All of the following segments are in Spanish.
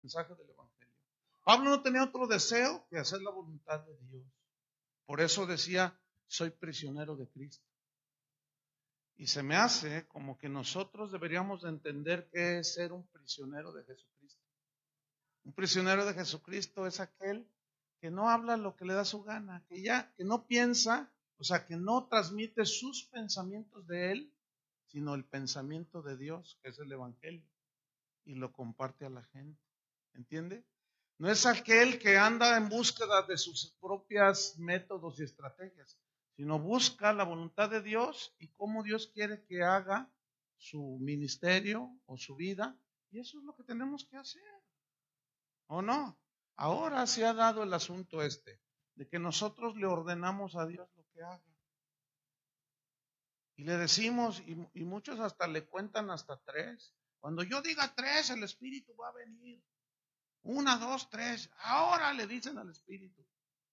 mensaje del Evangelio. Pablo no tenía otro deseo que hacer la voluntad de Dios. Por eso decía, soy prisionero de Cristo. Y se me hace como que nosotros deberíamos de entender qué es ser un prisionero de Jesucristo. Un prisionero de Jesucristo es aquel que no habla lo que le da su gana, que no piensa, o sea, que no transmite sus pensamientos de él, sino el pensamiento de Dios, que es el Evangelio, y lo comparte a la gente. ¿Entiende? No es aquel que anda en búsqueda de sus propios métodos y estrategias, sino busca la voluntad de Dios y cómo Dios quiere que haga su ministerio o su vida, y eso es lo que tenemos que hacer. ¿O no? Ahora se ha dado el asunto de que nosotros le ordenamos a Dios lo que haga. Y le decimos, y muchos hasta le cuentan hasta 3. Cuando yo diga 3, el Espíritu va a venir. 1, 2, 3. Ahora le dicen al Espíritu.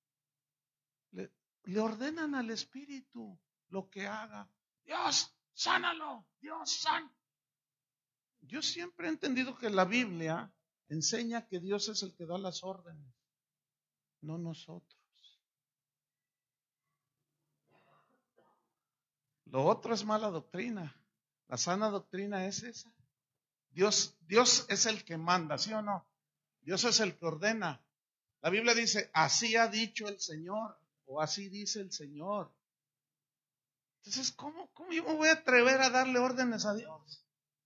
Le ordenan al Espíritu lo que haga. Dios, sánalo. Dios, sana. Yo siempre he entendido que la Biblia enseña que Dios es el que da las órdenes, no nosotros. Lo otro es mala doctrina. La sana doctrina es esa. Dios es el que manda, ¿sí o no? Dios es el que ordena. La Biblia dice, así ha dicho el Señor, o así dice el Señor. Entonces, ¿cómo yo me voy a atrever a darle órdenes a Dios?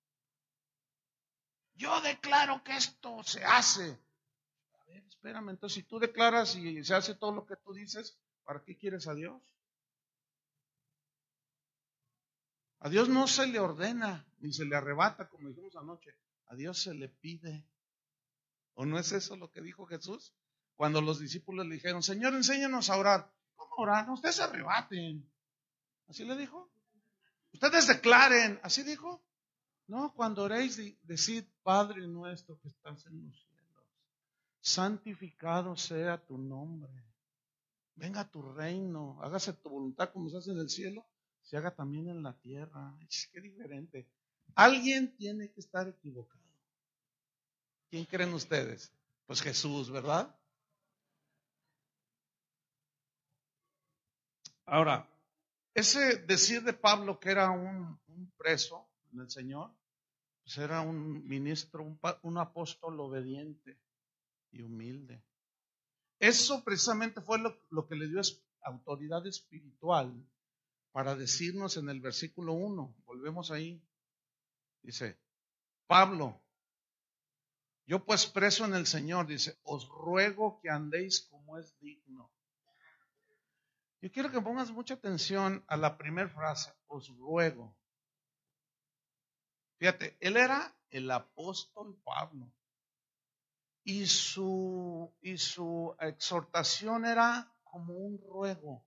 Yo declaro que esto se hace. A ver, espérame, entonces si tú declaras y se hace todo lo que tú dices, ¿para qué quieres a Dios? A Dios no se le ordena, ni se le arrebata, como dijimos anoche. A Dios se le pide. ¿O no es eso lo que dijo Jesús? Cuando los discípulos le dijeron, Señor, enséñanos a orar. ¿Cómo orar? Ustedes se arrebaten. ¿Así le dijo? Ustedes declaren. ¿Así dijo? No, cuando oréis, decid, Padre nuestro que estás en los cielos, santificado sea tu nombre. Venga tu reino, hágase tu voluntad como se hace en el cielo, se haga también en la tierra. Qué diferente. Alguien tiene que estar equivocado. ¿Quién creen ustedes? Pues Jesús, ¿verdad? Ahora, ese decir de Pablo que era un preso en el Señor, pues era un ministro, un apóstol obediente y humilde. Eso precisamente fue lo que le dio autoridad espiritual para decirnos en el versículo 1, volvemos ahí, dice, Pablo, yo pues preso en el Señor, dice, os ruego que andéis como es digno. Yo quiero que pongas mucha atención a la primera frase, os ruego. Fíjate, él era el apóstol Pablo y su exhortación era como un ruego.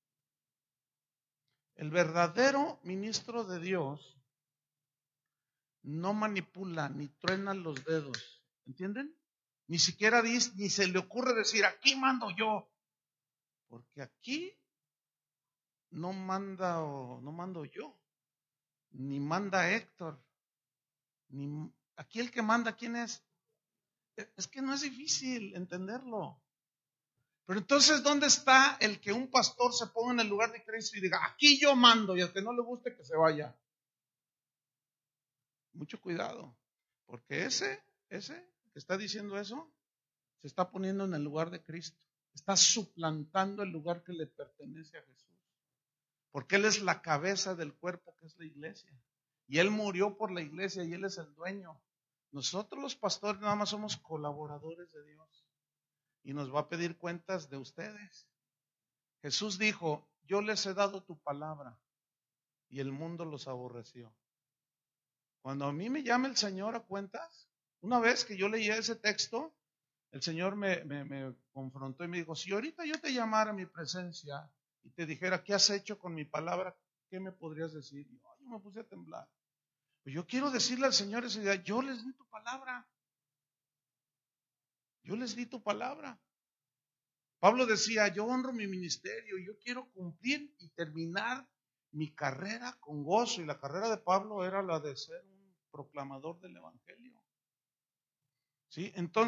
El verdadero ministro de Dios no manipula ni truena los dedos, ¿entienden? Ni siquiera dice, ni se le ocurre decir, aquí mando yo, porque aquí no mando yo, ni manda Héctor, ni aquí el que manda, ¿quién es? Es que no es difícil entenderlo. Pero entonces, ¿dónde está el que un pastor se ponga en el lugar de Cristo y diga, aquí yo mando, y al que no le guste que se vaya? Mucho cuidado, porque ese que está diciendo eso, se está poniendo en el lugar de Cristo. Está suplantando el lugar que le pertenece a Jesús. Porque Él es la cabeza del cuerpo que es la iglesia. Y Él murió por la iglesia y Él es el dueño. Nosotros los pastores nada más somos colaboradores de Dios. Y nos va a pedir cuentas de ustedes. Jesús dijo, yo les he dado tu palabra y el mundo los aborreció. Cuando a mí me llama el Señor a cuentas, una vez que yo leía ese texto, el Señor me confrontó y me dijo, si ahorita yo te llamara a mi presencia y te dijera, ¿qué has hecho con mi palabra? ¿Qué me podrías decir? Yo me puse a temblar. Pues yo quiero decirle al Señor esa idea, yo les di tu palabra. Yo les di tu palabra. Pablo decía, yo honro mi ministerio, yo quiero cumplir y terminar mi carrera con gozo. Y la carrera de Pablo era la de ser un proclamador del Evangelio. ¿Sí? Entonces,